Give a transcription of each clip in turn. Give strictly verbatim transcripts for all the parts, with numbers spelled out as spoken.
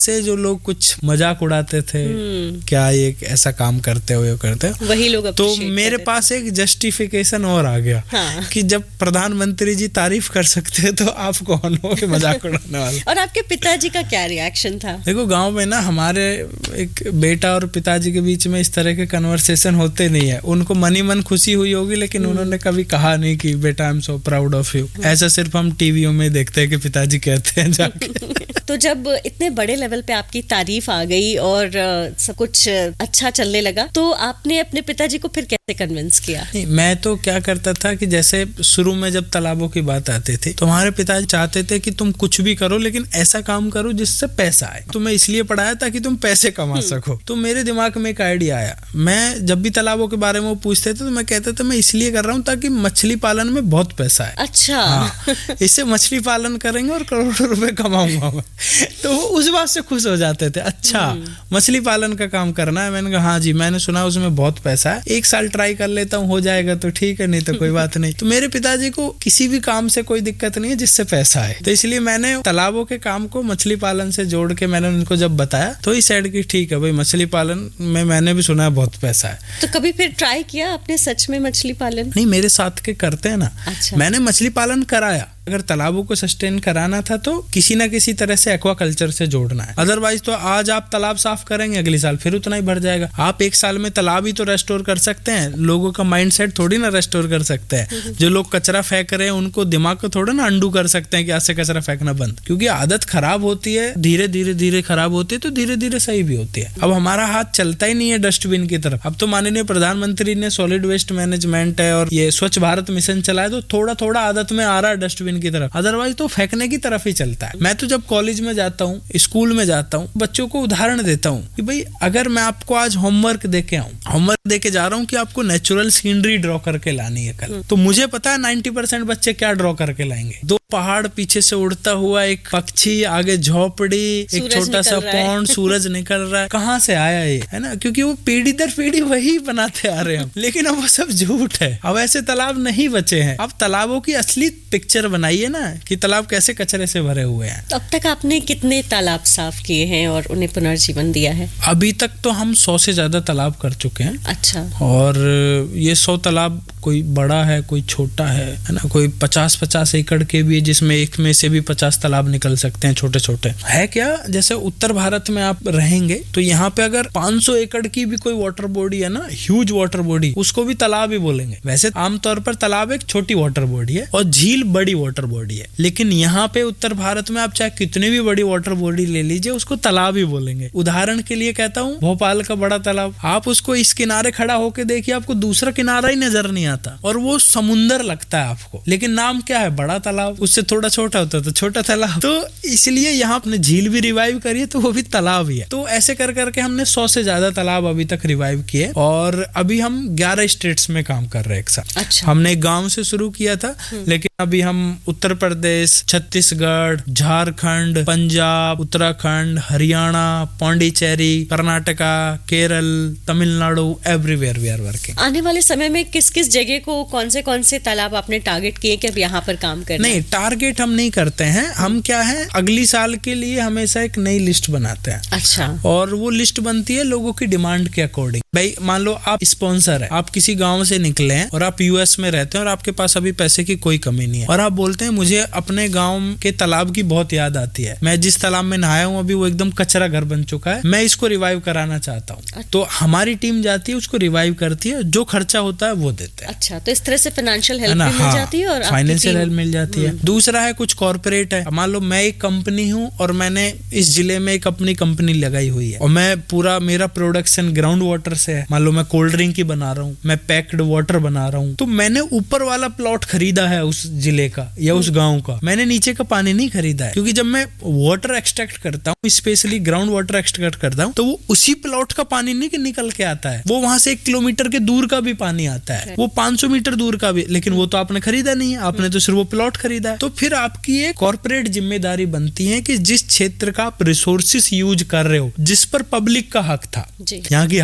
से जो लोग कुछ मजाक उड़ाते थे, क्या ये ऐसा काम करते हो, ये करते हो, वही लोग तो मेरे पास एक जस्टिफिकेशन और आ गया। हाँ। कि जब प्रधानमंत्री जी तारीफ कर सकते हैं तो आप कौन हो मजाक उड़ाने वाले। और आपके पिताजी का क्या रिएक्शन था? देखो गांव में ना हमारे एक बेटा और पिताजी के बीच में इस तरह के कन्वर्सेशन होते नहीं है। उनको मनी मन खुशी हुई होगी, लेकिन उन्होंने कभी कहा नहीं कि बेटा I am so proud of you. ऐसा सिर्फ हम टीवियों में देखते हैं कि पिताजी कहते हैं जाके। तो जब इतने बड़े लेवल पे आपकी तारीफ आ गई और सब कुछ अच्छा चलने लगा, तो आपने अपने पिताजी को फिर कैसे कन्विंस किया? नहीं, मैं तो क्या करता था कि जैसे शुरू में जब तालाबों की बात आती थी तो हमारे पिताजी चाहते थे कि तुम कुछ भी करो लेकिन ऐसा काम करो जिससे पैसा आए। तुम्हें इसलिए पढ़ाया ताकि तुम पैसे कमा सको। तो मेरे दिमाग में एक आइडिया आया। मैं जब भी तालाबों के बारे में वो पूछते थे तो मैं कहता था मैं इसलिए कर रहा हूँ ताकि मछली पालन में बहुत पैसा है। अच्छा। हाँ, इससे मछली पालन करेंगे और करोड़ों रुपए कमाऊंगा मैं। तो वो उस बात से खुश हो जाते थे। अच्छा, मछली पालन का काम करना है? मैंने कहा हाँ जी, मैंने सुना उसमें बहुत पैसा है, एक साल ट्राई कर लेता हूँ, हो जाएगा तो ठीक है, नहीं तो कोई बात नहीं। तो मेरे पिताजी को किसी भी काम से कोई दिक्कत नहीं है जिससे पैसा है। तो इसलिए मैंने तालाबों के काम को मछली पालन से जोड़ के मैंने उनको जब बताया तो ही सेड की ठीक है भाई, मछली पालन में मैंने भी सुना है बहुत पैसा है। तो कभी फिर ट्राई किया आपने सच में मछली पालन? नहीं, मेरे साथ के करते हैं ना। अच्छा। मैंने मछली पालन कराया। अगर तालाबों को सस्टेन कराना था तो किसी ना किसी तरह से एक्वाकल्चर से जोड़ना है। अदरवाइज तो आज आप तालाब साफ करेंगे, अगले साल फिर उतना ही भर जाएगा। आप एक साल में तालाब ही तो रेस्टोर कर सकते हैं, लोगों का माइंडसेट थोड़ी ना रेस्टोर कर सकते हैं। जो लोग कचरा फेंक रहे हैं उनको दिमाग को थोड़ा ना अंडू कर सकते हैं कि आज से कचरा फेंकना बंद। क्योंकि आदत खराब होती है, धीरे धीरे धीरे खराब होती है तो धीरे धीरे सही भी होती है। अब हमारा हाथ चलता ही नहीं है डस्टबिन की तरफ। अब तो माननीय प्रधानमंत्री ने सॉलिड वेस्ट मैनेजमेंट है और ये स्वच्छ भारत मिशन चलाया तो थोड़ा थोड़ा आदत में आ रहा है डस्टबिन की तरफ। अदरवाइज तो फेंकने की तरफ ही चलता है। मैं तो जब कॉलेज में जाता हूँ, स्कूल में जाता हूँ, बच्चों को उदाहरण देता हूँ कि भाई अगर मैं आपको आज होमवर्क देके आऊँ, होमवर्क देके जा रहा हूँ कि आपको नेचुरल सीनरी ड्रॉ करके लानी है कल, तो मुझे पता है नाइन्टी परसेंट बच्चे क्या ड्रॉ करके लाएंगे। दो पहाड़, पीछे से उड़ता हुआ एक पक्षी, आगे झोपड़ी, एक छोटा सा पॉन्ड, सूरज निकल रहा है। कहाँ से आया ये, है ना? क्योंकि वो पीढ़ी दर पीढ़ी वही बनाते आ रहे हैं। लेकिन अब वो सब झूठ है। अब ऐसे तालाब नहीं बचे हैं। अब तालाबों की असली पिक्चर बनाइए ना कि तालाब कैसे कचरे से भरे हुए हैं। अब तक आपने कितने तालाब साफ किए हैं और उन्हें पुनर्जीवन दिया है? अभी तक तो हम सौ से ज्यादा तालाब कर चुके हैं। अच्छा। और ये सौ तालाब कोई बड़ा है, कोई छोटा है, है ना? कोई पचास पचास एकड़ के भी है जिसमें एक में से भी पचास तालाब निकल सकते हैं छोटे छोटे। है क्या, जैसे उत्तर भारत में आप रहेंगे तो यहाँ पे अगर पाँच सौ एकड़ की भी कोई वाटर बॉडी है ना, ह्यूज वाटर बॉडी, उसको भी तालाब ही बोलेंगे। वैसे आमतौर पर तालाब एक छोटी वाटर बॉडी है और झील बड़ी वाटर बॉडी है। लेकिन यहाँ पे उत्तर भारत में आप चाहे कितनी भी बड़ी वाटर बॉडी ले लीजिए, उसको तालाब ही बोलेंगे। उदाहरण के लिए कहता हूँ, भोपाल का बड़ा तालाब, आप उसको इस किनारे खड़ा होके देखिए, आपको दूसरा किनारा ही नजर नहीं आता और वो समुंदर लगता है आपको। लेकिन नाम क्या है? बड़ा तालाब। उससे थोड़ा छोटा होता है तो छोटा तालाब। तो इसलिए यहाँ अपने झील भी रिवाइव करिए तो वो भी तालाब ही है। तो ऐसे कर करके हमने सौ से ज्यादा तालाब अभी तक रिवाइव किए और अभी हम ग्यारह स्टेट्स में काम कर रहे हैं एक साथ। अच्छा। हमने एक गांव से शुरू किया था, लेकिन अभी हम Uttar Pradesh, Chhattisgarh, Jharkhand, Punjab, Uttarakhand, Haryana, Pondicherry, Karnataka, Kerala, Tamil Nadu, everywhere we are working. आने वाले समय में किस किस जगह को, कौन से कौन से तालाब आपने टारगेट किए कि अब यहाँ पर काम करना? नहीं, टारगेट हम नहीं करते हैं। हम क्या है, अगली साल के लिए हमेशा एक नई लिस्ट बनाते हैं। अच्छा। और वो लिस्ट बनती है लोगों की डिमांड के अकॉर्डिंग। भाई मान लो आप स्पॉन्सर है, आप किसी गांव से निकले हैं और आप यूएस में रहते हैं और आपके पास अभी पैसे की कोई कमी नहीं है और आप बोलते हैं मुझे अपने गांव के तालाब की बहुत याद आती है, मैं जिस तालाब में नहाया हूँ अभी वो एकदम कचरा घर बन चुका है, मैं इसको रिवाइव कराना चाहता हूँ। तो हमारी टीम जाती है, उसको रिवाइव करती है, जो खर्चा होता है वो देते हैं। अच्छा, तो इस तरह से फाइनेंशियल हेल्प भी मिल जाती है और फाइनेंशियल हेल्प मिल जाती है। दूसरा है कुछ कॉर्पोरेट है, मान लो मैं एक कंपनी हूँ और मैंने इस जिले में एक अपनी कंपनी लगाई हुई है और मैं पूरा, मेरा प्रोडक्शन ग्राउंड वाटर से है। मान लो मैं कोल्ड ड्रिंक की बना रहा हूँ, मैं पैक्ड वाटर बना रहा हूँ, तो मैंने ऊपर वाला प्लॉट खरीदा है उस जिले का या उस गांव का, मैंने नीचे का पानी नहीं खरीदा है। क्योंकि जब मैं वाटर एक्सट्रैक्ट करता हूँ, स्पेशली ग्राउंड वाटर एक्सट्रैक्ट करता हूँ, तो वो उसी प्लॉट का पानी नहीं निकल के आता है, वो वहां से एक किलोमीटर के दूर का भी पानी आता है, वो पाँच सौ मीटर दूर का भी, लेकिन वो तो आपने खरीदा नहीं है, आपने तो सिर्फ वो प्लॉट खरीदा है। तो फिर आपकी एक कॉर्पोरेट जिम्मेदारी बनती है कि जिस क्षेत्र का आप रिसोर्सेस यूज कर रहे हो, जिस पर पब्लिक का हक था, यहाँ की हवा पर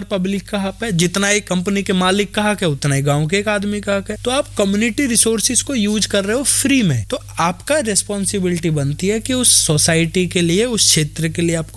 पब्लिक का हक है, जितना एक कंपनी के मालिक का हक है उतना ही गांव के एक आदमी का हक है। तो आप कम्युनिटी रिसोर्सेज को यूज कर रहे हो फ्री में, तो आपका रिस्पॉन्सिबिलिटी बनती है कि उस सोसाइटी के लिए, उस क्षेत्र के लिए आपको